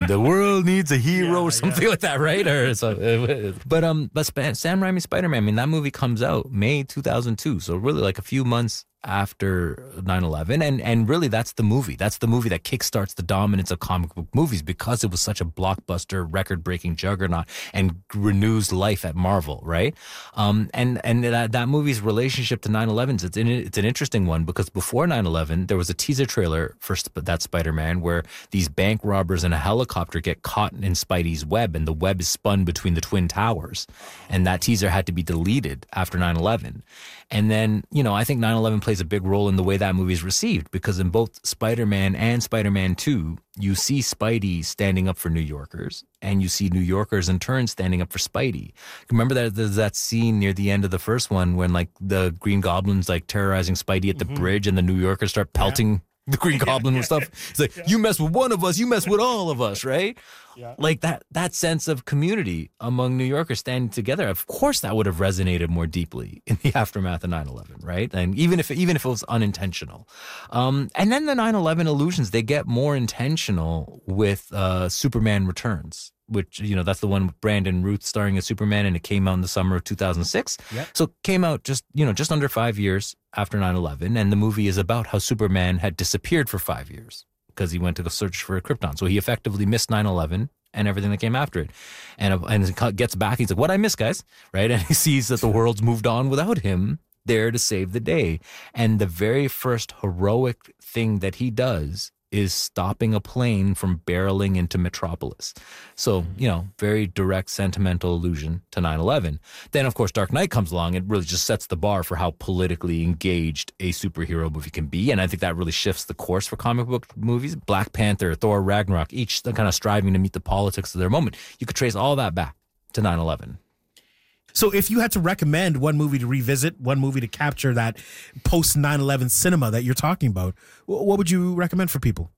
the world needs a hero or something like that, right? Or so, but Sam Raimi's Spider-Man, I mean, that movie comes out May 2002, so really like a few months after 9/11, and really that's the movie that kickstarts the dominance of comic book movies because it was such a blockbuster, record-breaking juggernaut and renews life at Marvel, right? And that movie's relationship to 9/11, it's an interesting one because before 9/11 there was a teaser trailer for that Spider-Man where these bank robbers in a helicopter get caught in Spidey's web, and the web is spun between the Twin Towers, and that teaser had to be deleted after 9/11. And then, I think 9/11 plays a big role in the way that movie is received because in both Spider-Man and Spider-Man 2, you see Spidey standing up for New Yorkers and you see New Yorkers in turn standing up for Spidey. Remember that scene near the end of the first one when like the Green Goblin's like terrorizing Spidey at the bridge and the New Yorkers start pelting the Green Goblin and stuff. It's like, you mess with one of us, you mess with all of us, right? Yeah. Like that sense of community among New Yorkers standing together. Of course, that would have resonated more deeply in the aftermath of 9/11, right? And even if it was unintentional. And then the 9/11 illusions, they get more intentional with Superman Returns, which, that's the one with Brandon Routh starring as Superman, and it came out in the summer of 2006. Yep. So it came out just under 5 years after 9/11, and the movie is about how Superman had disappeared for 5 years because he went to go search for Krypton. So he effectively missed 9/11 and everything that came after it. And he gets back, he's like, what I miss, guys? Right? And he sees that the world's moved on without him there to save the day. And the very first heroic thing that he does is stopping a plane from barreling into Metropolis. So, very direct sentimental allusion to 9/11. Then, of course, Dark Knight comes along. It really just sets the bar for how politically engaged a superhero movie can be. And I think that really shifts the course for comic book movies. Black Panther, Thor, Ragnarok, each kind of striving to meet the politics of their moment. You could trace all that back to 9/11. So if you had to recommend one movie to revisit, one movie to capture that post 9/11 cinema that you're talking about, what would you recommend for people?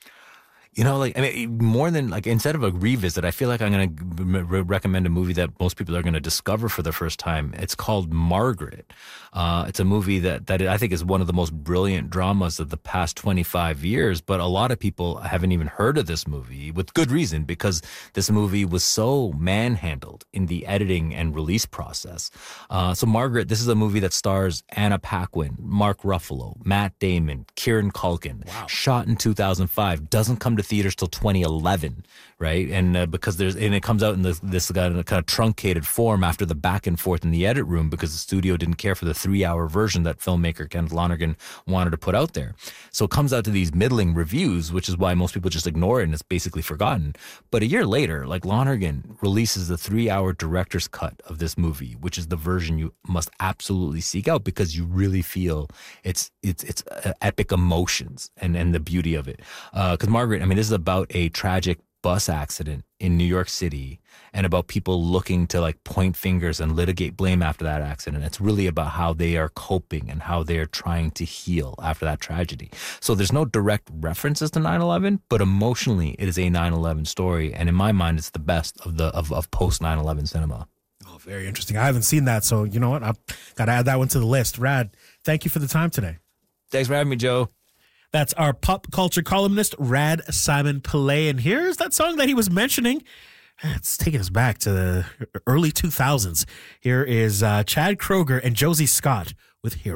More than instead of a revisit, I feel like I'm going to recommend a movie that most people are going to discover for the first time. It's called Margaret. It's a movie that I think is one of the most brilliant dramas of the past 25 years, but a lot of people haven't even heard of this movie with good reason because this movie was so manhandled in the editing and release process. So Margaret, this is a movie that stars Anna Paquin, Mark Ruffalo, Matt Damon, Kieran Culkin. Wow. Shot in 2005, doesn't come to theaters till 2011, right? And because it comes out in this kind of truncated form after the back and forth in the edit room because the studio didn't care for the 3-hour version that filmmaker Kenneth Lonergan wanted to put out there. So it comes out to these middling reviews, which is why most people just ignore it and it's basically forgotten. But a year later, Lonergan releases the 3-hour director's cut of this movie, which is the version you must absolutely seek out because you really feel it's epic emotions and the beauty of it. Because Margaret, this is about a tragic bus accident in New York City and about people looking to point fingers and litigate blame after that accident. It's really about how they are coping and how they're trying to heal after that tragedy. So there's no direct references to 9/11, but emotionally it is a 9/11 story. And in my mind, it's the best of post 9/11 cinema. Oh, very interesting. I haven't seen that. So you know what? I've got to add that one to the list. Rad, thank you for the time today. Thanks for having me, Joe. That's our pop culture columnist, Rad Simon Pillay. And here's that song that he was mentioning. It's taking us back to the early 2000s. Here is Chad Kroeger and Josie Scott with Hero.